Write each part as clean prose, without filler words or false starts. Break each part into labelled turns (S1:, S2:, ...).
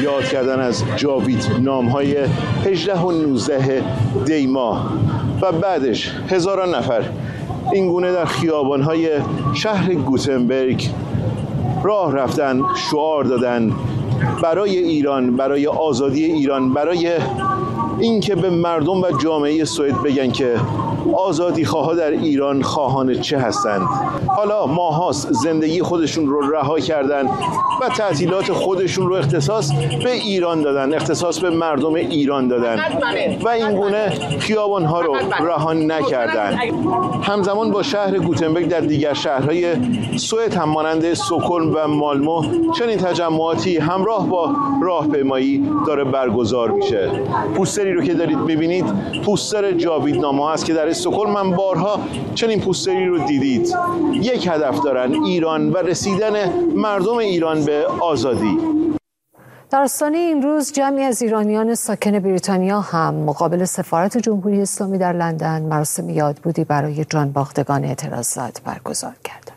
S1: یاد کردن از جاوید نام‌های 18 و 19 دی ماه و بعدش هزاران نفر اینگونه در خیابان‌های شهر گوتنبرگ راه رفتن، شعار دادن برای ایران، برای آزادی ایران، برای اینکه به مردم و جامعه سوئد بگن که آزادی خواه در ایران خواهان چه هستند. حالا ماهاست زندگی خودشون رو رها کردن و تعطیلات خودشون رو اختصاص به ایران دادن، اختصاص به مردم ایران دادن و اینگونه خیابان‌ها رو رها نکردن. همزمان با شهر گوتنبرگ در دیگر شهرهای سوئد هم مانند استکهلم و مالمو چنین تجمعاتی همراه با راهپیمایی داره برگزار میشه. پوستری رو که دارید می‌بینید پوستر جاویدنامه است که در استکهلم هم بارها چنین پوستری رو دیدید. یک هدف دارن، ایران و رسیدن مردم ایران به آزادی.
S2: در آستانه این روز جمعی از ایرانیان ساکن بریتانیا هم مقابل سفارت جمهوری اسلامی در لندن مراسم یادبودی برای جانباختگان اعتراضات برگزار کردند.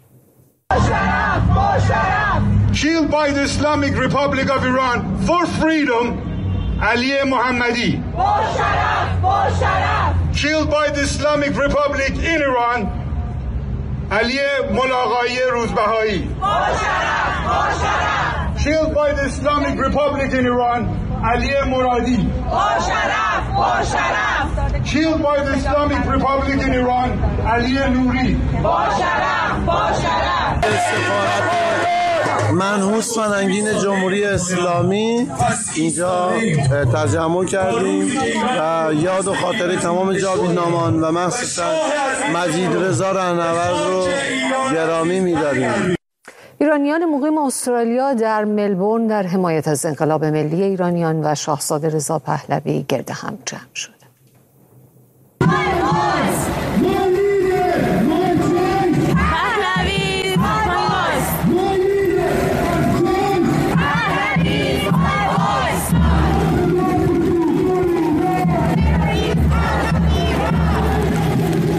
S3: Killed by the Islamic Republic of Iran for freedom, Ali Mohammadi. Killed by the Islamic Republic in Iran, Ali Mulaqai Rozbahai. Killed by the Islamic Republic in Iran, Ali Moradi. Killed by the Islamic Republic in Iran, Ali Nouri.
S4: منحوس فرهنگین جمهوری اسلامی اینجا تجمع کردیم و یاد و خاطره تمام جاویدنامان و مخصوصا مجید رضا رهنورد رو گرامی می‌داریم.
S2: ایرانیان مقیم استرالیا در ملبورن در حمایت از انقلاب ملی ایرانیان و شاهزاده رضا پهلوی گرد هم جمع شد.